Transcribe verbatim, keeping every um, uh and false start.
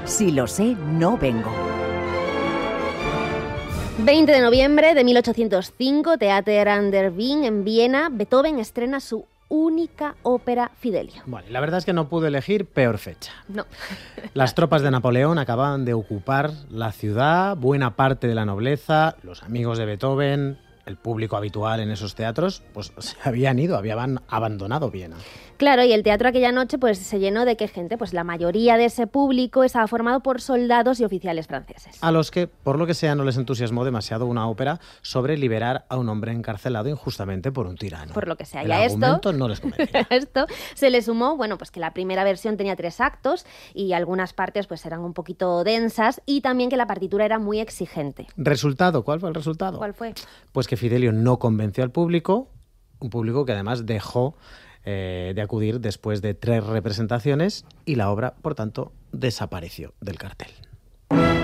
Si lo sé, no vengo. veinte de noviembre de mil ochocientos cinco, Theater an der Wien, en Viena, Beethoven estrena su única ópera Fidelio. Bueno, la verdad es que no pude elegir peor fecha. No. Las tropas de Napoleón acababan de ocupar la ciudad, buena parte de la nobleza, los amigos de Beethoven, el público habitual en esos teatros, pues se habían ido, habían abandonado Viena. Claro, y el teatro aquella noche pues se llenó de qué gente, pues la mayoría de ese público estaba formado por soldados y oficiales franceses. A los que, por lo que sea, no les entusiasmó demasiado una ópera sobre liberar a un hombre encarcelado injustamente por un tirano. Por lo que sea. El y a argumento esto, no les convencía. a esto se le sumó, bueno, pues que la primera versión tenía tres actos y algunas partes pues eran un poquito densas y también que la partitura era muy exigente. ¿Resultado? ¿Cuál fue el resultado? ¿Cuál fue? Pues que Fidelio no convenció al público, un público que además dejó eh, de acudir después de tres representaciones y la obra, por tanto, desapareció del cartel.